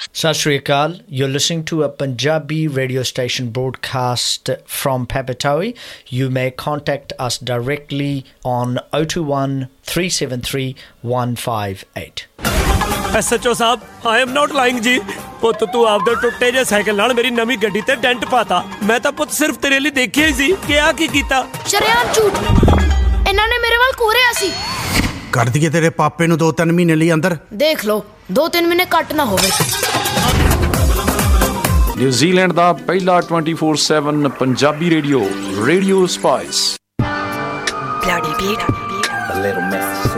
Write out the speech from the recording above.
Sat Sri Akal, you're listening to a Punjabi radio station broadcast from Papatoe. You may contact us directly on 021 373 158. SHO Sahib, I am not lying ਜੀ। ਪੁੱਤ ਤੂੰ ਆਪਦੇ ਟੁੱਟੇ ਜਿਹੇ cycle ਨਾਲ ਮੇਰੀ ਨਵੀਂ ਗੱਡੀ ਤੇ ਡੈਂਟ ਪਾਤਾ। ਮੈਂ ਤਾਂ ਪੁੱਤ ਸਿਰਫ ਤੇਰੇ ਲਈ ਦੇਖਿਆ ਹੀ ਸੀ ਕਿ ਆ ਕੀ ਕੀਤਾ। ਸ਼ਰੇਆਮ ਝੂਠ, ਇਹਨਾਂ ਨੇ ਮੇਰੇ ਵੱਲ ਘੂਰਿਆ ਸੀ। ਕਰ ਦਈਏ ਤੇਰੇ ਪਾਪੇ ਨੂੰ 2-3 ਮਹੀਨੇ ਲਈ ਅੰਦਰ। ਦੇਖ ਲਓ 2-3 ਮਹੀਨੇ ਘੱਟ ਨਾ ਹੋਵੇ। ਨਿਊਜ਼ੀਲੈਂਡ ਦਾ ਪਹਿਲਾ 24/7 Punjabi radio, radio spice. Bloody beat, a little message.